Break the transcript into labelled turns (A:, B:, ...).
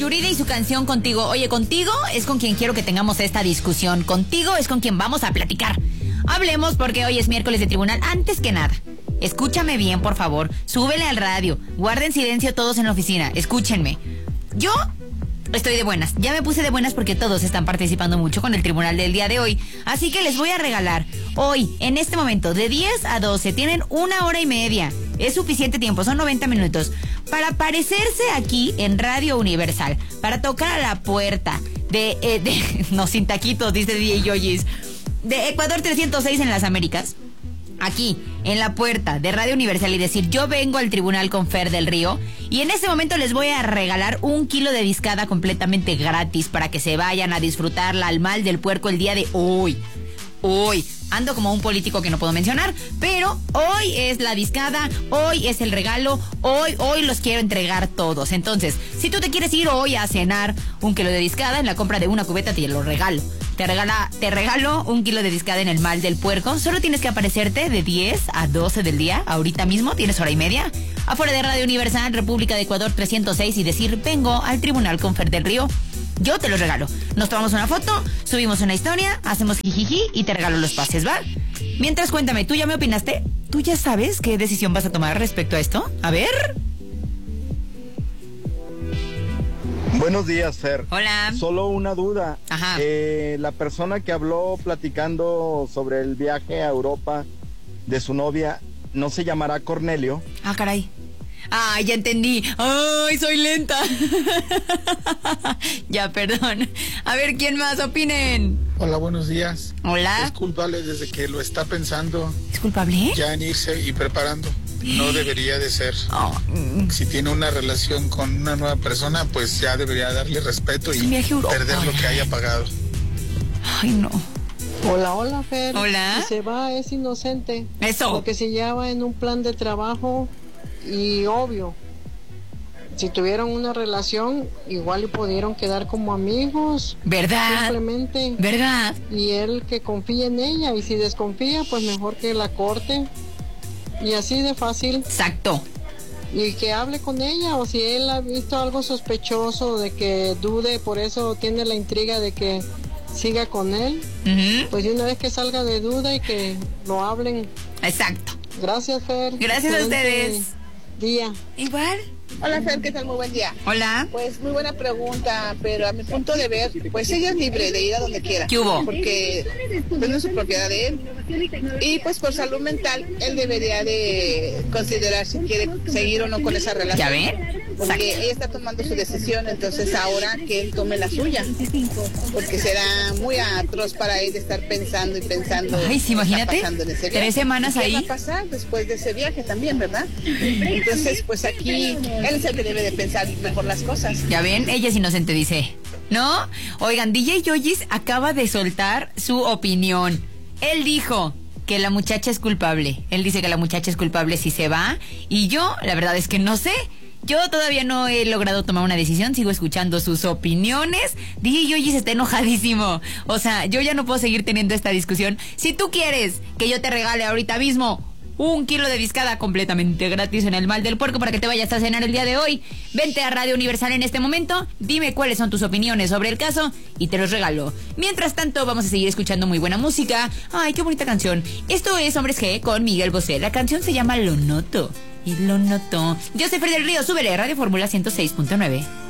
A: Yuridia y su canción Contigo. Oye, contigo es con quien quiero que tengamos esta discusión. Contigo es con quien vamos a platicar. Hablemos porque hoy es miércoles de tribunal. Antes que nada, escúchame bien, por favor. Súbele al radio. Guarden silencio todos en la oficina. Escúchenme. Yo estoy de buenas. Ya me puse de buenas porque todos están participando mucho con el tribunal del día de hoy. Así que les voy a regalar hoy, en este momento, de 10 a 12. Tienen 1 hora y media. Es suficiente tiempo, son 90 minutos. Para aparecerse aquí en Radio Universal. Para tocar a la puerta no, sin taquitos, dice DJ Yoyis. De Ecuador 306 en las Américas. Aquí, en la puerta de Radio Universal y decir, yo vengo al tribunal con Fer del Río y en este momento les voy a regalar 1 kilo de discada completamente gratis para que se vayan a disfrutarla al mal del puerco el día de hoy. Hoy, ando como un político que no puedo mencionar, pero hoy es la discada, hoy es el regalo, hoy los quiero entregar todos. Entonces, si tú te quieres ir hoy a cenar 1 kilo de discada, en la compra de una cubeta te lo regalo. Te regalo 1 kilo de discada en el mal del puerco. Solo tienes que aparecerte de 10 a 12 del día. Ahorita mismo tienes 1 hora y media. Afuera de Radio Universal, República de Ecuador 306 y decir, vengo al tribunal con Fer del Río. Yo te los regalo. Nos tomamos una foto, subimos una historia, hacemos jijiji y te regalo los pases, ¿va? Mientras, cuéntame, ¿tú ya me opinaste? ¿Tú ya sabes qué decisión vas a tomar respecto a esto? A ver.
B: Buenos días, Fer.
A: Hola.
B: Solo una duda.
A: Ajá.
B: La persona que habló platicando sobre el viaje a Europa de su novia, ¿no se llamará Cornelio?
A: Ah, caray. Ay, ya entendí. Ay, soy lenta. Ya, perdón. A ver, ¿quién más? Opinen.
C: Hola, buenos días.
A: Hola.
C: Es culpable desde que lo está pensando.
A: ¿Es culpable?
C: Ya en irse y preparando. No debería de ser. Si tiene una relación con una nueva persona, pues ya debería darle respeto y perder lo que haya pagado.
A: Ay, no.
D: Hola, Fer.
A: Hola.
D: Si se va, es inocente.
A: Eso.
D: Porque se lleva en un plan de trabajo y obvio. Si tuvieron una relación, igual y pudieron quedar como amigos.
A: ¿Verdad?
D: Simplemente.
A: ¿Verdad?
D: Y él que confíe en ella. Y si desconfía, pues mejor que la corte. Y así de fácil.
A: Exacto.
D: Y que hable con ella, o si él ha visto algo sospechoso de que dude, por eso tiene la intriga de que siga con él, pues de una vez que salga de duda y que lo hablen.
A: Exacto.
D: Gracias, Fer.
A: Gracias a ustedes.
D: Día.
A: Igual.
E: Hola, Fer, ¿qué tal? Muy buen día.
A: Hola.
E: Pues muy buena pregunta, pero a mi punto de ver, pues ella es libre de ir a donde quiera.
A: ¿Qué hubo?
E: Porque pues, no es su propiedad de él. Y pues por salud mental, él debería de considerar si quiere seguir o no con esa relación.
A: ¿Ya ven?
E: Porque
A: Exacto.
E: ella está tomando su decisión, entonces ahora que él tome la suya. Porque será muy atroz para él estar pensando y pensando.
A: Ay, sí, imagínate, 3 semanas
E: ¿Qué
A: ahí.
E: va a pasar después de ese viaje también, verdad? Entonces, pues aquí él es el que debe de pensar mejor las cosas.
A: Ya ven, ella es inocente, dice. ¿No? Oigan, DJ Yoyis acaba de soltar su opinión. Él dijo que la muchacha es culpable. Él dice que la muchacha es culpable si se va. Y yo, la verdad es que no sé. Yo todavía no he logrado tomar una decisión. Sigo escuchando sus opiniones. DJ Yoyis está enojadísimo. O sea, yo ya no puedo seguir teniendo esta discusión. Si tú quieres que yo te regale ahorita mismo 1 kilo de discada completamente gratis en el mal del puerco para que te vayas a cenar el día de hoy, vente a Radio Universal en este momento, dime cuáles son tus opiniones sobre el caso y te los regalo. Mientras tanto, vamos a seguir escuchando muy buena música. Ay, qué bonita canción. Esto es Hombres G con Miguel Bosé. La canción se llama Lo Noto. Y lo noto. Yo soy Fer del Río, súbele, Radio Fórmula 106.9.